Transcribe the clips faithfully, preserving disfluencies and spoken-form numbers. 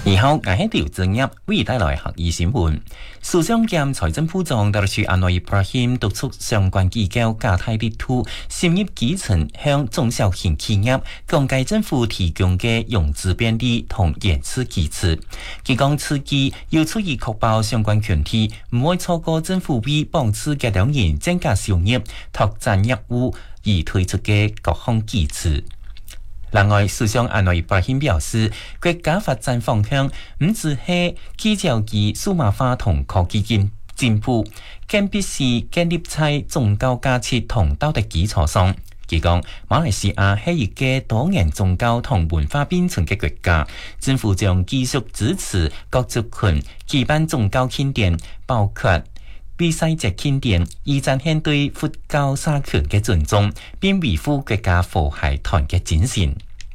然後，我喺條正入為帶來客議新聞。首相兼財政部長達賴安華伊布拉欣督促相關機構加大力度，深入基層向中小型企業降低政府提供嘅融資便利同延遲支持。佢講此舉要出於確保相關團體唔會錯過政府為幫助嘅兩年增加收入、拓展業務而推出嘅各項支持。另外，首相安華伊布拉欣表示，國家發展方向唔只係聚焦於數碼化同科技進進步，更必須建立在宗教價值同道德基礎上。佢講，馬來西亞係一個多元宗教同文化並存嘅國家，政府將繼續支持各族群舉辦宗教慶典，包括比賽節慶典，以展現對佛教沙權嘅尊重，並維護國家和諧團結精神。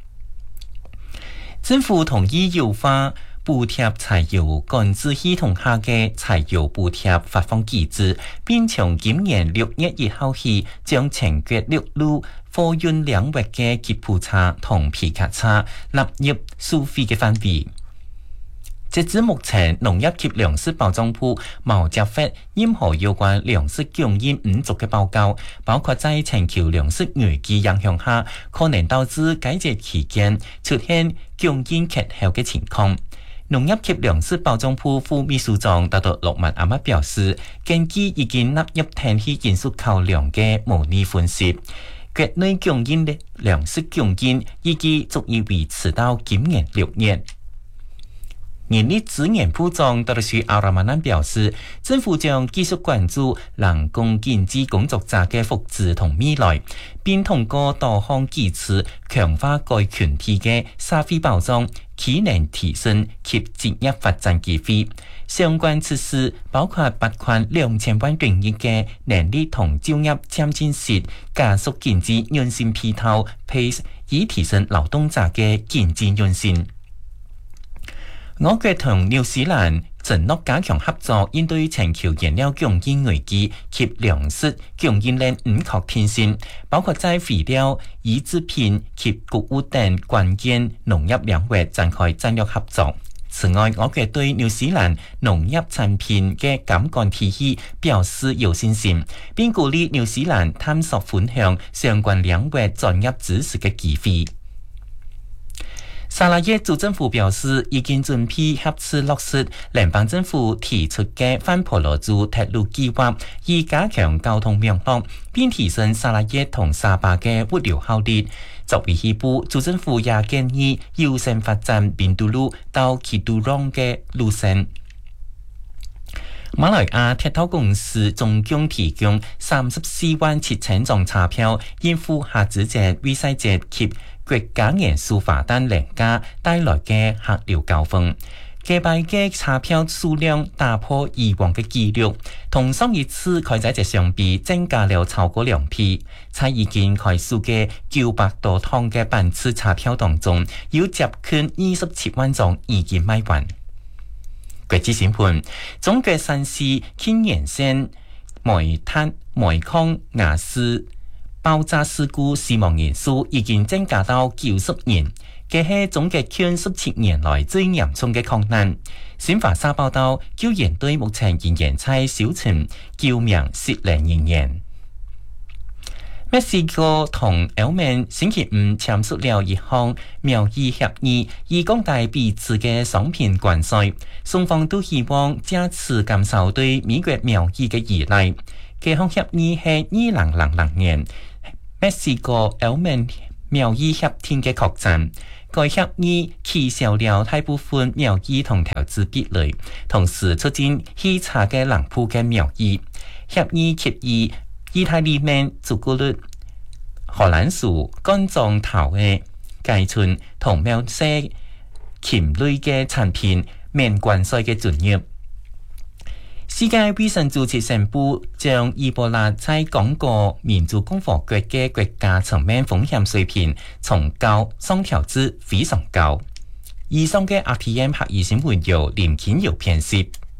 政府同意優化補貼柴油管制系統下嘅柴油補貼發放機制，並從今年六月一號起，將全國陸路貨運兩域嘅吉普車同皮卡車納入收費嘅範圍。截至目前，農業及糧食包裝部冇接發任何有關糧食供應唔足嘅報告，包括在全球糧食危機影響下，可能導致季節期間出現供應缺口嘅情況。農業及糧食包裝部副秘書長達到陸文阿乜表示，根據已經納入天氣因素考量嘅模擬分析，國內供應嘅糧食供應已經足以維持到今年六月。人力資源部長達賴阿拉馬南表示，政府將繼續關注人工經濟工作者嘅福祉同未來，並通過多項機制強化該群體嘅社會保障、技能提升及職業發展機會。相關措施包括撥款兩千萬元嘅能力同就業漸進式加速經濟韌性配套 P A C E， 以提升勞動者嘅經濟韌性。我國同紐西蘭承諾加強合作，應對全球燃料供應危機及糧食供應鏈唔確定性，包括在肥料、乳製品及穀物等關鍵農業領域展開戰略合作。此外，我國對紐西蘭農業產品嘅監管體系表示有信心，並鼓勵紐西蘭探索分享相關領域專業知識嘅機會。沙拉越州政府表示，已經準備合適落實聯邦政府提出嘅反婆羅洲鐵路計劃，以加強交通網絡，並提升沙拉越同沙巴嘅物流效率。作為起步，州政府也建議優先發展邊度路到基督朗嘅路線。馬來亞鐵道公司總共提供三十四萬七千張鈔票，應付夏至節、威賽節及國家元素華燈連假帶來嘅客流高峰。這擺嘅鈔票數量打破以往嘅紀錄，同上一次開齋節相比增加了超過兩倍。在已經開售嘅九百多趟嘅班次鈔票當中，有接近二十七萬張已經賣完。國際新聞，中國山西欽縣縣煤炭煤礦瓦斯爆炸事故死亡人數已經增加到九十人，這係中國近十七年來最嚴重嘅抗難。新華社報道，救援隊目前仍然在搜尋救命失聯人員。墨西哥同歐盟星期五簽署了一項貿易協議，以降低彼此嘅商品關稅。雙方都希望借此減少對美國貿易嘅依賴。這項協議係二零零零年墨西哥歐盟貿易協定嘅擴展。該協議取消了大部分貿易同投資壁壘，同時促進稀差嘅南部嘅貿易。協議決議意大利麵、朱古力、荷蘭薯、乾醬頭嘅雞串同某些禽類嘅產品免關稅嘅准入。世界衛生組織宣布將伊波拉在剛果民主共和國嘅國家層面風險水平從高上調至非常高。以上嘅 R T M 客語新聞由林kiến瑤編輯。